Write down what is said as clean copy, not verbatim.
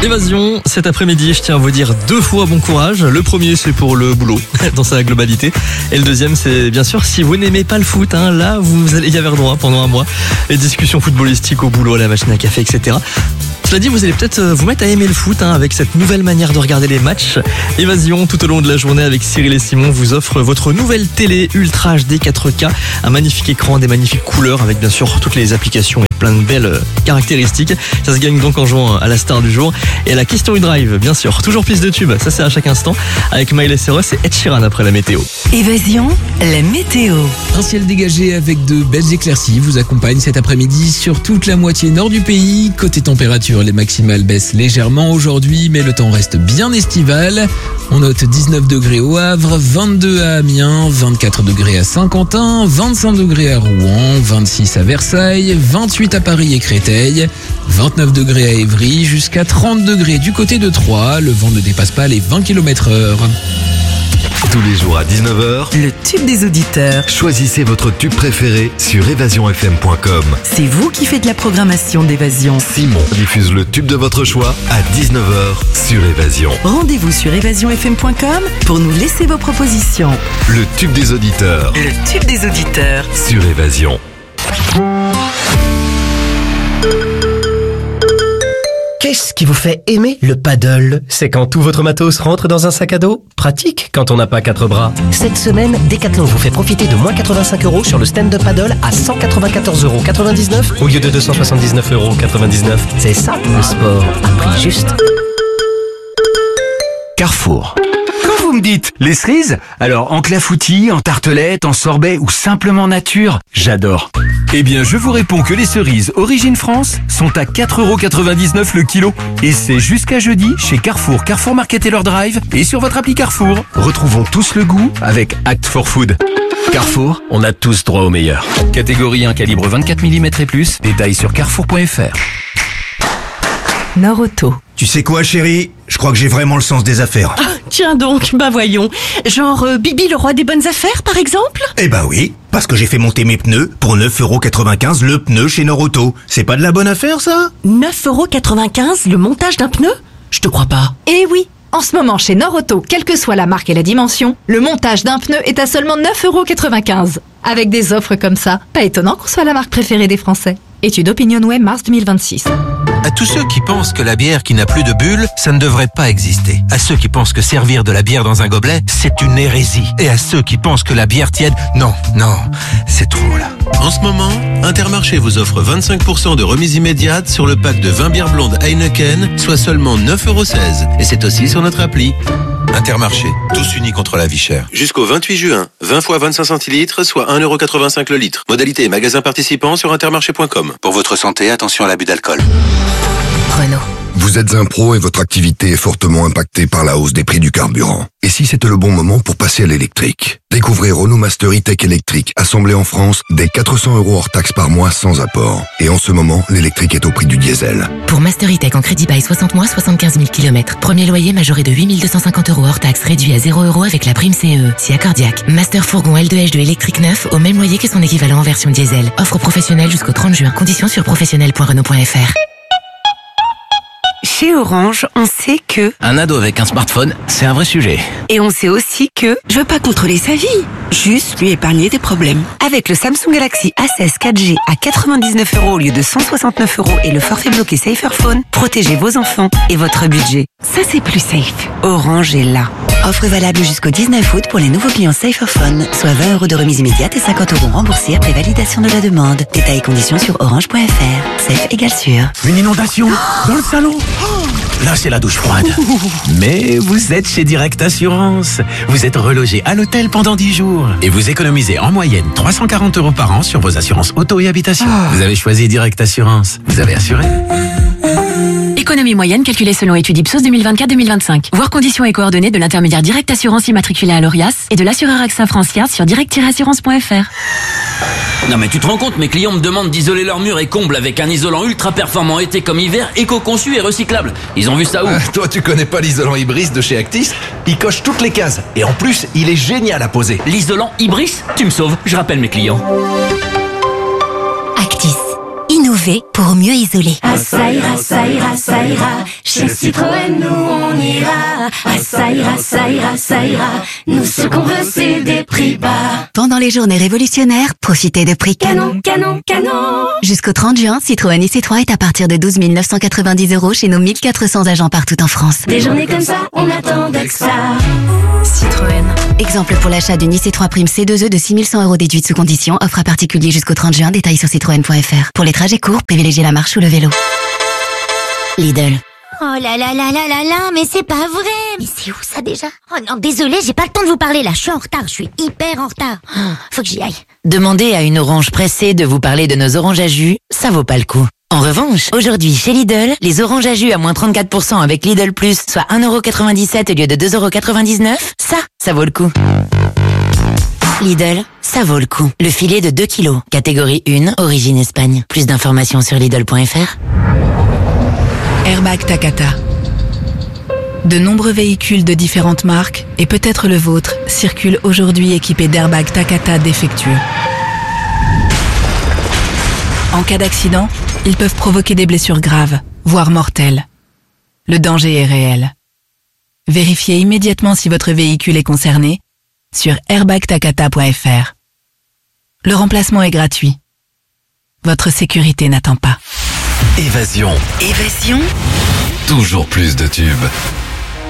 Évasion, cet après-midi, je tiens à vous dire 2 fois bon courage. Le premier, c'est pour le boulot, dans sa globalité. Et le deuxième, c'est bien sûr, si vous n'aimez pas le foot, là, vous allez y avoir droit pendant un mois. Les discussions footballistiques au boulot, à la machine à café, etc. Cela dit, vous allez peut-être vous mettre à aimer le foot avec cette nouvelle manière de regarder les matchs. Évasion, tout au long de la journée avec Cyril et Simon, vous offre votre nouvelle télé Ultra HD 4K. Un magnifique écran, des magnifiques couleurs avec bien sûr toutes les applications et plein de belles caractéristiques. Ça se gagne donc en jouant à la star du jour et à la question U-Drive, bien sûr. Toujours plus de tubes, ça c'est à chaque instant, avec Miley Cyrus et Ed Sheeran après la météo. Évasion, la météo. Un ciel dégagé avec de belles éclaircies vous accompagne cet après-midi sur toute la moitié nord du pays. Côté température, les maximales baissent légèrement aujourd'hui, mais le temps reste bien estival. On note 19 degrés au Havre, 22 à Amiens, 24 degrés à Saint-Quentin, 25 degrés à Rouen, 26 à Versailles, 28 à Paris et Créteil, 29 degrés à Évry, jusqu'à 30 degrés du côté de Troyes. Le vent ne dépasse pas les 20 km/h. Tous les jours à 19h, Le tube des auditeurs. choisissez votre tube préféré sur évasionfm.com. C'est vous qui faites la programmation d'Évasion. Simon diffuse le tube de votre choix à 19h sur Évasion. Rendez-vous sur évasionfm.com pour nous laisser vos propositions. Le tube des auditeurs Le tube des auditeurs. sur Évasion. Qu'est-ce qui vous fait aimer le paddle? C'est quand tout votre matos rentre dans un sac à dos? Pratique quand on n'a pas 4 bras. Cette semaine, Decathlon vous fait profiter de moins 85 € sur le stand-up paddle à 194,99 € au lieu de 279,99 €. C'est ça le sport à prix juste. Carrefour. Quand vous me dites les cerises, alors en clafoutis, en tartelette, en sorbet ou simplement nature, j'adore. Eh bien, je vous réponds que les cerises Origine France sont à 4,99 € le kilo. Et c'est jusqu'à jeudi chez Carrefour, Carrefour Market et leur Drive et sur votre appli Carrefour. Retrouvons tous le goût avec Act for Food. Carrefour, on a tous droit au meilleur. Catégorie 1, calibre 24 mm et plus. Détails sur carrefour.fr. Nord-Auto. Tu sais quoi, chérie? Je crois que j'ai vraiment le sens des affaires. Tiens donc, voyons. Genre Bibi le roi des bonnes affaires, par exemple? Eh bah oui, parce que j'ai fait monter mes pneus pour 9,95 € le pneu chez Nord-Auto. C'est pas de la bonne affaire, ça? 9,95 € le montage d'un pneu? Je te crois pas. Eh oui, en ce moment chez Nord-Auto, quelle que soit la marque et la dimension, le montage d'un pneu est à seulement 9,95 €. Avec des offres comme ça, pas étonnant qu'on soit la marque préférée des Français. Étude OpinionWay, mars 2026. À tous ceux qui pensent que la bière qui n'a plus de bulles, ça ne devrait pas exister. À ceux qui pensent que servir de la bière dans un gobelet, c'est une hérésie. Et à ceux qui pensent que la bière tiède, non, c'est trop là. En ce moment, Intermarché vous offre 25% de remise immédiate sur le pack de 20 bières blondes Heineken, soit seulement 9,16 €. Et c'est aussi sur notre appli. Intermarché, tous unis contre la vie chère. Jusqu'au 28 juin, 20 fois 25 centilitres, soit 1,85 € le litre. Modalité et magasin participant sur intermarché.com. Pour votre santé, attention à l'abus d'alcool. Renault. Vous êtes un pro et votre activité est fortement impactée par la hausse des prix du carburant. Et si c'était le bon moment pour passer à l'électrique? Découvrez Renault Master E-Tech électrique, assemblé en France, dès 400 € hors taxe par mois sans apport. Et en ce moment, l'électrique est au prix du diesel. Pour Master E-Tech en crédit bail 60 mois, 75 000 km. Premier loyer majoré de 8 250 € hors taxe, réduit à 0 € avec la prime CE. Si accordiaque. Master Fourgon L2H2 électrique neuf, au même loyer que son équivalent en version diesel. Offre professionnelle jusqu'au 30 juin. Conditions sur professionnel.renault.fr. Chez Orange, on sait que... Un ado avec un smartphone, c'est un vrai sujet. Et on sait aussi que... Je veux pas contrôler sa vie, juste lui épargner des problèmes. Avec le Samsung Galaxy A16 4G à 99 € au lieu de 169 € et le forfait bloqué Saferphone, protégez vos enfants et votre budget. Ça, c'est plus safe. Orange est là. Offre valable jusqu'au 19 août pour les nouveaux clients Saferphone, soit 20 € de remise immédiate et 50 € remboursés après validation de la demande. Détails et conditions sur orange.fr. Safe égale sûr. Une inondation dans le salon. Là, c'est la douche froide. Mais vous êtes chez Direct Assurance. Vous êtes relogé à l'hôtel pendant 10 jours. Et vous économisez en moyenne 340 € par an sur vos assurances auto et habitation. Vous avez choisi Direct Assurance. Vous avez assuré. Économie moyenne calculée selon étude Ipsos 2024-2025. Voir conditions et coordonnées de l'intermédiaire Direct Assurance immatriculé à l'ORIAS et de l'assureur AXA France-Yard sur direct-assurance.fr. Non mais tu te rends compte, mes clients me demandent d'isoler leurs murs et combles avec un isolant ultra performant été comme hiver, éco-conçu et recyclable. Ils ont vu ça où? Toi tu connais pas l'isolant Ibris de chez Actis? Il coche toutes les cases et en plus il est génial à poser. L'isolant Ibris? Tu me sauves, je rappelle mes clients. Actis. Innover pour mieux isoler. Ça ira, ça ira, ça ira. Chez Citroën, nous on ira. Ah, ça ira, ça ira, ça ira. Nous ce qu'on veut c'est des prix bas. Pendant les journées révolutionnaires, profitez de prix Canon, canon, canon. Jusqu'au 30 juin, Citroën IC3 est à partir de 12 990 € chez nos 1400 agents partout en France. Des journées comme ça, on attendait que ça. Citroën. Exemple pour l'achat d'une IC3 Prime C2E de 6100 € déduite sous condition. Offre à particulier jusqu'au 30 juin. Détails sur citroën.fr. Pour les trajets courts, privilégiez la marche ou le vélo. Lidl. Oh là là là là là là, mais c'est pas vrai. Mais c'est où ça déjà? Oh non, désolé, j'ai pas le temps de vous parler là, je suis en retard, je suis hyper en retard. Faut que j'y aille. Demandez à une orange pressée de vous parler de nos oranges à jus, ça vaut pas le coup. En revanche, aujourd'hui chez Lidl, les oranges à jus à moins 34% avec Lidl Plus, soit 1,97 € au lieu de 2,99 €, ça vaut le coup. Lidl, ça vaut le coup. Le filet de 2 kg, catégorie 1, origine Espagne. Plus d'informations sur Lidl.fr. Airbag Takata. De nombreux véhicules de différentes marques, et peut-être le vôtre, circulent aujourd'hui équipés d'airbags Takata défectueux. En cas d'accident, ils peuvent provoquer des blessures graves, voire mortelles. Le danger est réel. Vérifiez immédiatement si votre véhicule est concerné sur airbagtakata.fr. Le remplacement est gratuit. Votre sécurité n'attend pas. Évasion. Évasion. Toujours plus de tubes.